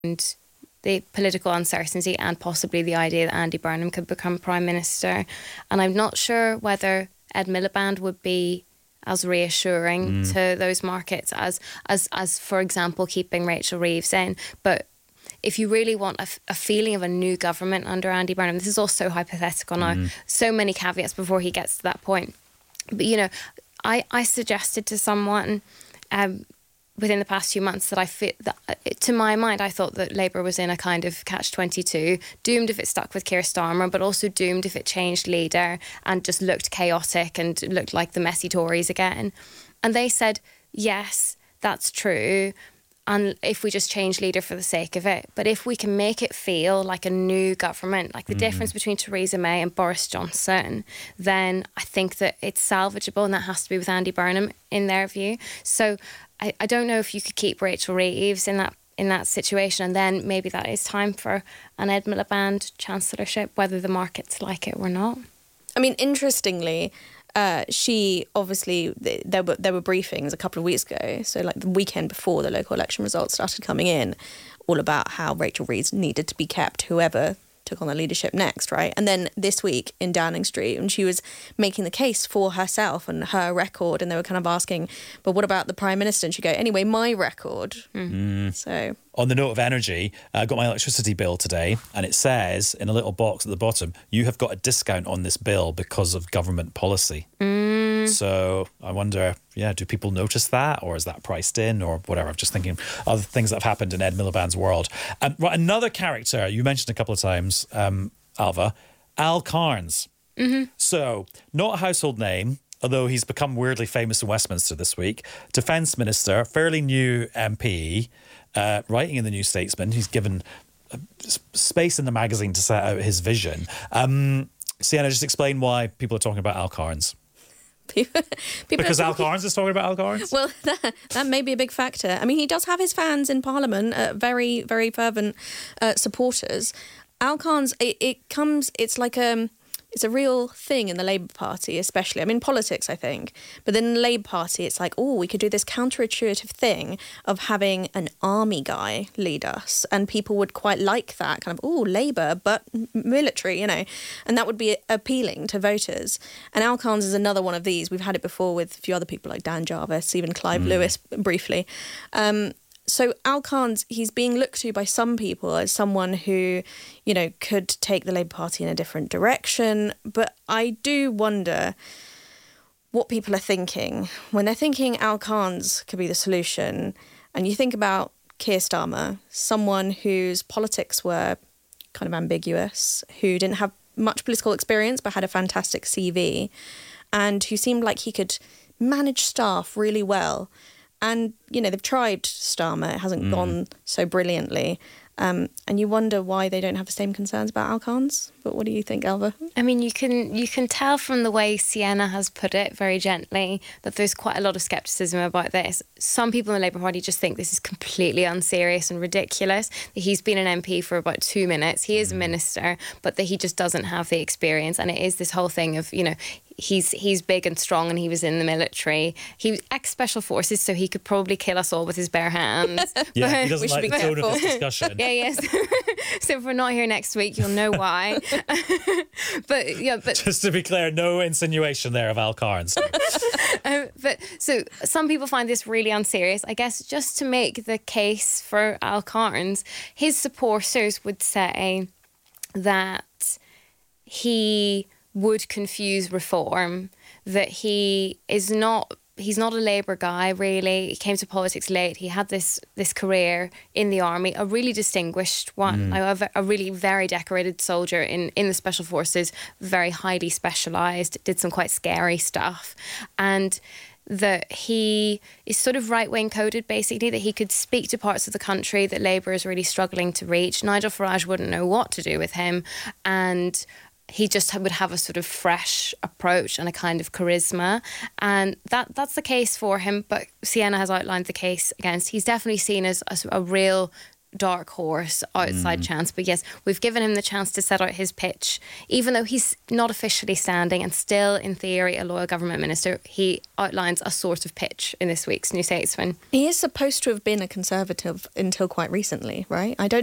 the political uncertainty and possibly the idea that Andy Burnham could become Prime Minister. And I'm not sure whether Ed Miliband would be as reassuring to those markets as for example, keeping Rachel Reeves in. But if you really want a feeling of a new government under Andy Burnham, this is all so hypothetical now, so many caveats before he gets to that point. But, you know, I suggested to someone within the past few months that I feel that, to my mind, I thought that Labour was in a kind of catch-22, doomed if it stuck with Keir Starmer, but also doomed if it changed leader and just looked chaotic and looked like the messy Tories again. And they said, yes, that's true, and if we just change leader for the sake of it. But if we can make it feel like a new government, like the difference between Theresa May and Boris Johnson, then I think that it's salvageable, and that has to be with Andy Burnham in their view. So I don't know if you could keep Rachel Reeves in that situation, and then maybe that is time for an Ed Miliband chancellorship, whether the markets like it or not. I mean, interestingly, she obviously, there were briefings a couple of weeks ago, so like the weekend before the local election results started coming in, all about how Rachel Reeves needed to be kept, whoever took on the leadership next, right? And then this week in Downing Street, and she was making the case for herself and her record, and they were kind of asking, but what about the Prime Minister? And she'd go, anyway, my record. So on the note of energy, I got my electricity bill today, and it says in a little box at the bottom, you have got a discount on this bill because of government policy. So I wonder, do people notice that, or is that priced in, or whatever? I'm just thinking of things that have happened in Ed Miliband's world. Right, another character you mentioned a couple of times, Alva, Al Carnes. So not a household name, although he's become weirdly famous in Westminster this week. Defence Minister, fairly new MP, writing in the New Statesman. He's given space in the magazine to set out his vision. Sienna, just explain why people are talking about Al Carnes. Because Al Carnes is talking about Al Carnes? Well, that may be a big factor. I mean, he does have his fans in Parliament, very, very fervent supporters. Al Carnes, it's like it's a real thing in the Labour Party, especially. I mean, politics, I think. But then in the Labour Party, it's like, we could do this counterintuitive thing of having an army guy lead us. And people would quite like that, kind of, Labour, but military, you know. And that would be appealing to voters. And Al Carnes is another one of these. We've had it before with a few other people like Dan Jarvis, even Clive Lewis briefly. So Al Carnes, he's being looked to by some people as someone who, you know, could take the Labour Party in a different direction. But I do wonder what people are thinking when they're thinking Al Carnes could be the solution. And you think about Keir Starmer, someone whose politics were kind of ambiguous, who didn't have much political experience but had a fantastic CV, and who seemed like he could manage staff really well. And, you know, they've tried Starmer. It hasn't gone so brilliantly. And you wonder why they don't have the same concerns about Al Carnes. But what do you think, Elva? I mean, you can tell from the way Sienna has put it very gently that there's quite a lot of scepticism about this. Some people in the Labour Party just think this is completely unserious and ridiculous, that he's been an MP for about 2 minutes. He is a minister, but that he just doesn't have the experience. And it is this whole thing of, you know, he's big and strong and he was in the military. He was ex-Special Forces, so he could probably kill us all with his bare hands. Yeah, he doesn't like the tone of this discussion. Yes. So if we're not here next week, you'll know why. But just to be clear, no insinuation there of Al Carnes. But so some people find this really unserious. I guess just to make the case for Al Carnes, his supporters would say that he would confuse reform, that he's not a Labour guy, really. He came to politics late. He had this career in the army, a really distinguished one, a really very decorated soldier in the Special Forces, very highly specialised, did some quite scary stuff. And that he is sort of right-wing coded, basically, that he could speak to parts of the country that Labour is really struggling to reach. Nigel Farage wouldn't know what to do with him, and he just would have a sort of fresh approach and a kind of charisma. And that's the case for him. But Sienna has outlined the case against. He's definitely seen as a real dark horse outside chance. But yes, we've given him the chance to set out his pitch. Even though he's not officially standing and still, in theory, a loyal government minister, he outlines a sort of pitch in this week's New Statesman. He is supposed to have been a Conservative until quite recently, right? I don't